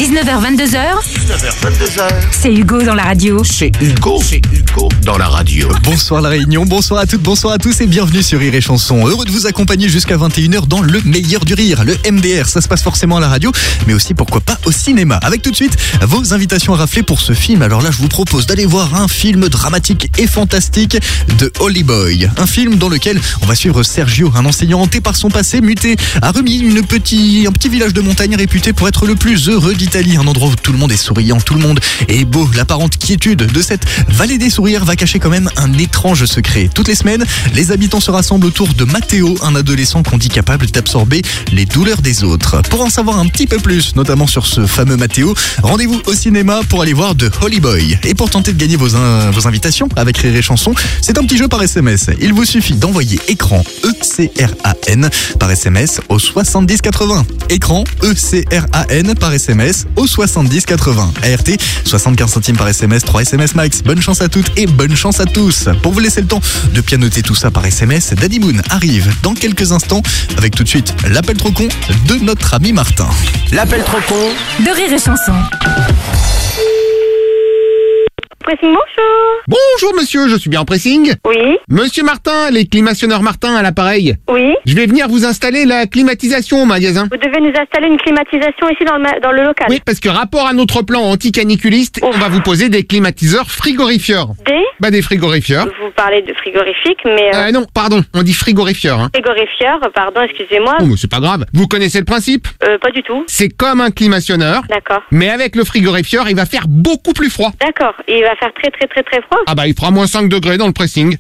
19h22h. 19h22h. C'est Hugo dans la radio. C'est Hugo dans la radio. Bonsoir la Réunion, bonsoir à toutes, bonsoir à tous et bienvenue sur Rire et Chanson. Heureux de vous accompagner jusqu'à 21h dans le meilleur du rire, le MDR. Ça se passe forcément à la radio, mais aussi pourquoi pas au cinéma. Avec tout de suite vos invitations à rafler pour ce film. Alors là, je vous propose d'aller voir un film dramatique et fantastique de Holly Boy. Un film dans lequel on va suivre Sergio, un enseignant hanté par son passé, muté à Rumilly, un petit village de montagne réputé pour être le plus heureux d'Italie. Un endroit où tout le monde est souriant, tout le monde est beau. L'apparente quiétude de cette vallée des sourires va cacher quand même un étrange secret. Toutes les semaines, les habitants se rassemblent autour de Matteo, un adolescent qu'on dit capable d'absorber les douleurs des autres. Pour en savoir un petit peu plus, notamment sur ce fameux Matteo, rendez-vous au cinéma pour aller voir The Holly Boy. Et pour tenter de gagner vos invitations avec Rire et Chanson, c'est un petit jeu par SMS. Il vous suffit d'envoyer écran ECRAN par SMS au 7080. Écran ECRAN par SMS au 7080. ART 75 centimes par SMS, 3 SMS max. Bonne chance à toutes et bonne chance à tous. Pour vous laisser le temps de pianoter tout ça par SMS, Daddy Moon arrive dans quelques instants avec tout de suite l'appel trop con de notre ami Martin. L'appel trop con De Rire et Chanson. Pressing, bonjour. Bonjour monsieur, je suis bien en pressing. Oui, Monsieur Martin, les climationneurs Martin à l'appareil. oui. Je vais venir vous installer la climatisation au magasin. Vous devez nous installer une climatisation ici dans le local. Oui, parce que rapport à notre plan anti-caniculiste, on va vous poser des climatiseurs frigorifieurs. Des frigorifieurs. Vous parlez de frigorifique, mais... Non, pardon, on dit frigorifieurs. Frigorifieur, pardon, excusez-moi. Oh, mais c'est pas grave. Vous connaissez le principe? Pas du tout. C'est comme un climationneur, D'accord. mais avec le frigorifieur, il va faire beaucoup plus froid. D'accord. Et il va faire très très très très froid. Ah bah il fera moins 5 degrés dans le pressing.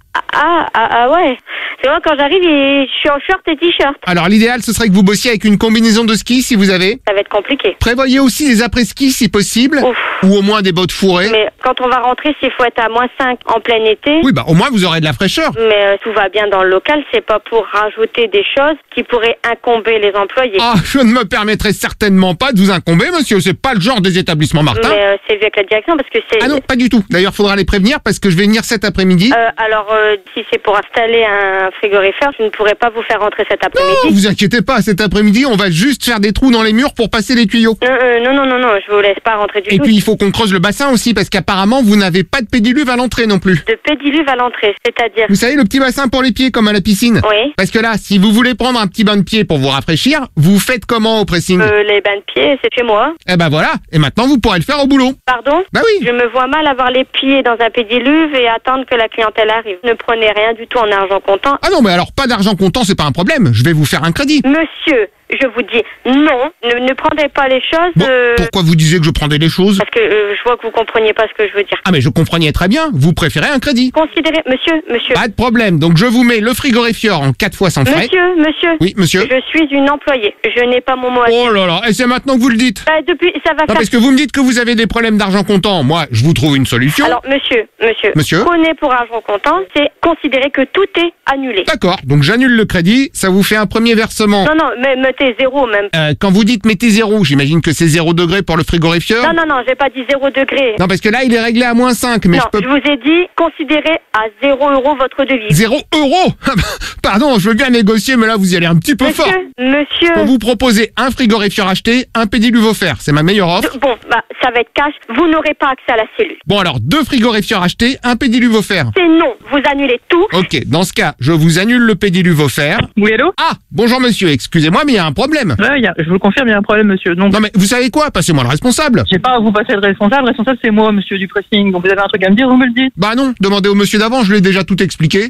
Ah ouais. C'est vrai, quand j'arrive, je suis en short et t-shirt. Alors l'idéal, ce serait que vous bossiez avec une combinaison de ski si vous avez. Ça va être compliqué. Prévoyez aussi des après-ski si possible, Ouf. ou au moins des bottes fourrées. Mais quand on va rentrer, s'il faut être à -5 en plein été... Oui, bah au moins vous aurez de la fraîcheur. Mais tout va bien dans le local, c'est pas pour rajouter des choses qui pourraient incomber les employés. Ah, je ne me permettrai certainement pas de vous incomber, monsieur. C'est pas le genre des établissements Martin. Mais c'est vu avec la direction parce que c'est... Ah non, pas du tout. D'ailleurs, faudra les prévenir parce que je vais venir cet après-midi. Alors, si c'est pour installer un frigorifère, je ne pourrais pas vous faire rentrer cet Non, après-midi. vous inquiétez pas, cet après-midi, on va juste faire des trous dans les murs pour passer les tuyaux. Non, je vous laisse pas rentrer du Et tout. puis, il faut qu'on creuse le bassin aussi parce qu'apparemment, vous n'avez pas de pédiluve à l'entrée non plus. De pédiluve à l'entrée, c'est-à-dire... Vous savez, le petit bassin pour les pieds comme à la piscine. Oui. Parce que là, si vous voulez prendre un petit bain de pied pour vous rafraîchir, vous faites comment au pressing? Les bains de pieds, c'est chez moi. Eh ben voilà, et maintenant vous pourrez le faire au boulot. Pardon? Bah oui. Je me vois mal avoir les pieds dans un pédiluve et attendre que la clientèle arrive. Ne prenez rien du tout en argent comptant. Ah non, mais alors pas d'argent comptant, c'est pas un problème. Je vais vous faire un crédit. Monsieur, je vous dis non, ne prendrez pas les choses... Bon, pourquoi vous disiez que je prendrais les choses? Parce que je vois que vous compreniez pas ce que je veux dire. Ah mais je comprenais très bien, vous préférez un crédit. Considérez... Monsieur... Pas de problème, donc je vous mets le frigorifieur en 4 fois sans frais. Monsieur... Oui, monsieur. Je suis une employée. Je n'ai pas mon mot à dire. Oh là là, et c'est maintenant que vous le dites. Bah, depuis, ça va Non, faire... parce que vous me dites que vous avez des problèmes d'argent comptant. Moi, je vous trouve une solution. Alors, monsieur, prenez pour argent comptant, c'est considérer que tout est annulé. D'accord, donc j'annule le crédit, ça vous fait un premier versement. Non, mais mettez 0 même. Quand vous dites mettez 0, j'imagine que c'est 0 degré pour le frigorifieur. Non, j'ai pas dit 0 degré. Non, parce que là, il est réglé à -5, mais Non, je peux... je vous ai dit, considérez à 0 € votre devise. 0 €. Pardon, je veux bien négocier, mais là, vous y allez un petit peu fort. Monsieur... Pour vous proposer un frigorifieur acheté, un pédiluve offert. C'est ma meilleure offre. Bon, ça va être cash. Vous n'aurez pas accès à la cellule. Bon, alors, 2 frigorifieurs achetés, un pédiluve offert. C'est non. Vous annulez tout. Ok, dans ce cas, je vous annule le pédiluve offert. Oui, allô? Ah, bonjour monsieur, excusez-moi, mais il y a un problème. Ouais, je vous le confirme, il y a un problème, monsieur. Donc, Non mais, vous savez quoi? Passez-moi le responsable. j'ai pas à vous passer le responsable. Le responsable, c'est moi, monsieur du pressing. Donc, vous avez un truc à me dire, vous me le dites. Bah non, demandez au monsieur d'avant, je lui ai déjà tout expliqué.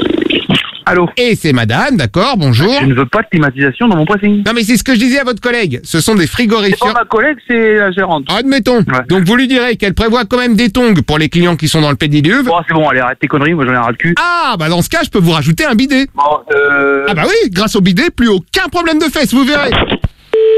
Allô? Et c'est madame, d'accord, bonjour. Je ne veux pas de climatisation dans mon pressing. Non mais c'est ce que je disais à votre collègue, ce sont des C'est pas frigorifieurs... ma collègue, c'est la gérante. Admettons. Ouais. Donc vous lui direz qu'elle prévoit quand même des tongs pour les clients qui sont dans le pédiluve. Bon, c'est bon, allez, arrête tes conneries, moi j'en ai ras le cul. Ah, bah dans ce cas, je peux vous rajouter un bidet. Bon, Ah bah oui, grâce au bidet, plus aucun problème de fesses, vous verrez.